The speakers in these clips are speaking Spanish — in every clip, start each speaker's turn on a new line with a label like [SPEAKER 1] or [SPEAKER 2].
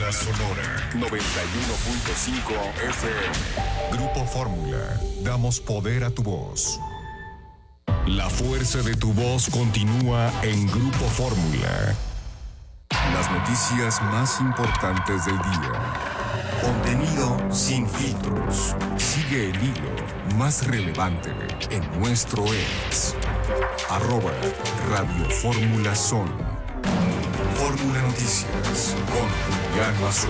[SPEAKER 1] La Sonora 91.5 FM. Grupo Fórmula. Damos poder a tu voz. La fuerza de tu voz continúa en Grupo Fórmula. Las noticias más importantes del día. Contenido sin filtros. Sigue el hilo más relevante en nuestro ex. @Radio Fórmula Son. Fórmula Noticias con Julián Mazón.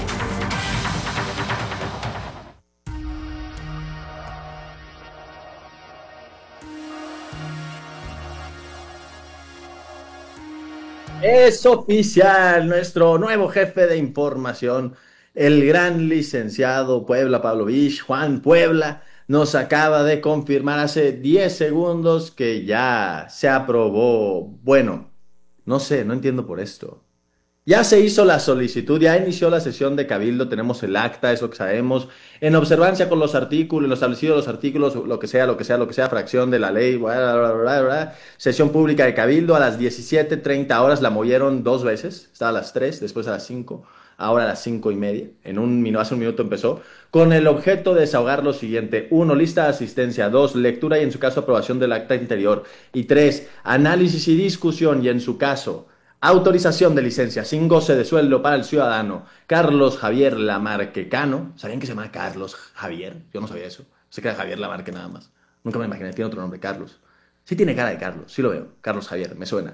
[SPEAKER 2] Es oficial, nuestro nuevo jefe de información, el gran licenciado Puebla Pavlovich, Juan Puebla, nos acaba de confirmar hace 10 segundos que ya se aprobó. Bueno, no sé, no entiendo por esto. Ya se hizo la solicitud, ya inició la sesión de cabildo, tenemos el acta, es lo que sabemos, en observancia con los artículos, lo establecido de los artículos, lo que sea, fracción de la ley, bla, bla, bla, bla. Sesión pública de cabildo a las 17:30 horas, la movieron 2 veces, estaba a las 3, después a las 5, ahora a las 5:30, hace un minuto empezó, con el objeto de desahogar lo siguiente: 1, lista de asistencia; 2, lectura y en su caso aprobación del acta interior; y 3, análisis y discusión y en su caso autorización de licencia sin goce de sueldo para el ciudadano Carlos Javier Lamarque Cano. ¿Sabían que se llama Carlos Javier? Yo no sabía eso. Sé que era Javier Lamarque nada más. Nunca me imaginé, tiene otro nombre, Carlos. Sí tiene cara de Carlos, sí lo veo. Carlos Javier, me suena.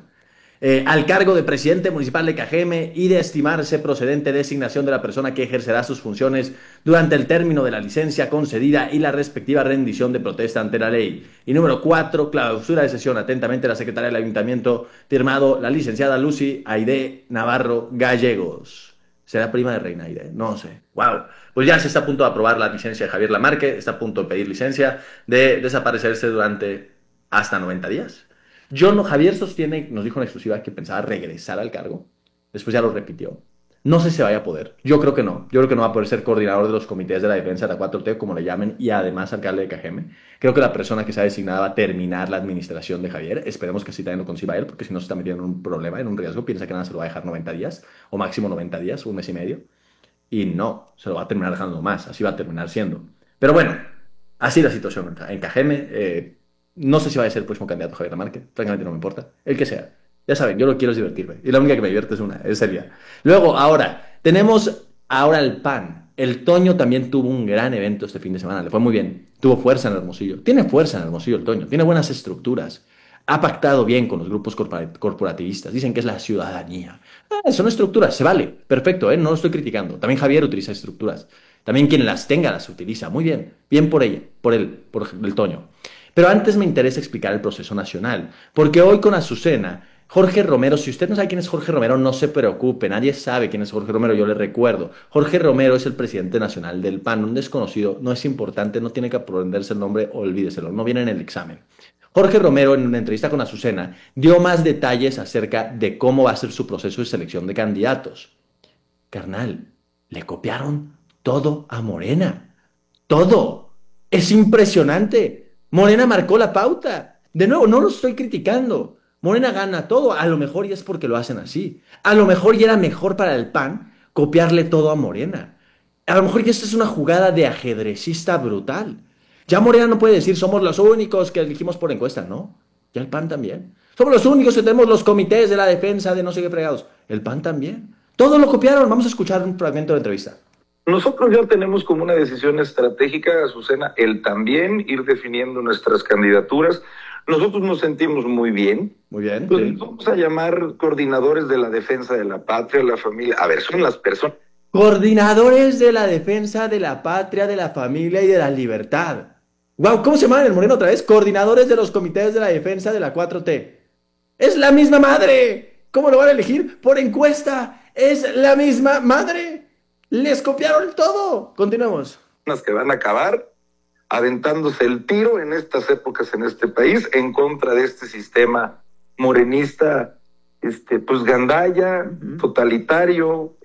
[SPEAKER 2] Al cargo de presidente municipal de Cajeme y de estimarse procedente designación de la persona que ejercerá sus funciones durante el término de la licencia concedida y la respectiva rendición de protesta ante la ley. Y número 4, clausura de sesión. Atentamente la secretaria del Ayuntamiento, firmado la licenciada Lucy Aide Navarro Gallegos. ¿Será prima de Reina Aide? No sé. ¡Wow! Pues ya se está a punto de aprobar la licencia de Javier Lamarque, está a punto de pedir licencia de desaparecerse durante hasta 90 días. Javier sostiene, nos dijo en exclusiva que pensaba regresar al cargo. Después ya lo repitió. No sé si vaya a poder. Yo creo que no. Yo creo que no va a poder ser coordinador de los comités de la defensa de la 4T, como le llamen, y además alcalde de Cajeme. Creo que la persona que se ha designado va a terminar la administración de Javier. Esperemos que así también lo conciba él, porque si no se está metiendo en un problema, en un riesgo. Piensa que nada se lo va a dejar 90 días, o máximo 90 días, un mes y medio. Y no, se lo va a terminar dejando más. Así va a terminar siendo. Pero bueno, así la situación en Cajeme. No sé si va a ser el próximo candidato Javier Lamarque, francamente no me importa, el que sea. Ya saben, yo lo que quiero es divertirme, y la única que me divierte es Celia. Luego, tenemos el PAN. El Toño también tuvo un gran evento este fin de semana, le fue muy bien, tuvo fuerza en Hermosillo, tiene fuerza en Hermosillo el Toño, tiene buenas estructuras, ha pactado bien con los grupos corporativistas, dicen que es la ciudadanía. Son estructuras, se vale, perfecto, no lo estoy criticando. También Javier utiliza estructuras, también quien las tenga las utiliza, muy bien, bien por ella, por el Toño. Pero antes me interesa explicar el proceso nacional, porque hoy con Azucena, Jorge Romero, si usted no sabe quién es Jorge Romero, no se preocupe, nadie sabe quién es Jorge Romero, yo le recuerdo. Jorge Romero es el presidente nacional del PAN, un desconocido, no es importante, no tiene que aprenderse el nombre, olvídeselo, no viene en el examen. Jorge Romero, en una entrevista con Azucena, dio más detalles acerca de cómo va a ser su proceso de selección de candidatos. Carnal, le copiaron todo a Morena, todo, es impresionante. Morena marcó la pauta. De nuevo, no lo estoy criticando. Morena gana todo. A lo mejor ya es porque lo hacen así. A lo mejor ya era mejor para el PAN copiarle todo a Morena. A lo mejor ya esta es una jugada de ajedrecista brutal. Ya Morena no puede decir somos los únicos que elegimos por encuesta, ¿no? Ya el PAN también. Somos los únicos que tenemos los comités de la defensa de no sé qué fregados. El PAN también. Todo lo copiaron. Vamos a escuchar un fragmento de entrevista.
[SPEAKER 3] Nosotros ya tenemos como una decisión estratégica, Azucena, el también ir definiendo nuestras candidaturas. Nosotros nos sentimos muy bien.
[SPEAKER 2] Muy bien.
[SPEAKER 3] Pues
[SPEAKER 2] Sí.
[SPEAKER 3] vamos a llamar coordinadores de la defensa de la patria, la familia. A ver, son las personas.
[SPEAKER 2] Coordinadores de la defensa de la patria, de la familia y de la libertad. Wow, ¿cómo se llaman en el Moreno otra vez? Coordinadores de los comités de la defensa de la 4T. ¡Es la misma madre! ¿Cómo lo van a elegir? Por encuesta. ¡Es la misma madre! ¡Les copiaron todo! Continuemos.
[SPEAKER 3] Que van a acabar aventándose el tiro en estas épocas en este país en contra de este sistema morenista, pues gandalla, totalitario,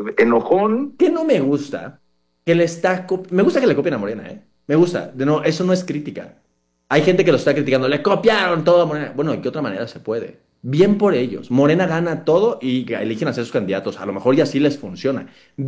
[SPEAKER 3] enojón.
[SPEAKER 2] ¿Qué no me gusta? Me gusta que le copien a Morena, ¿eh? Me gusta. De nuevo, eso no es crítica. Hay gente que lo está criticando. Le copiaron todo a Morena. Bueno, ¿de qué otra manera se puede? Bien por ellos. Morena gana todo y eligen a ser sus candidatos. A lo mejor ya sí les funciona.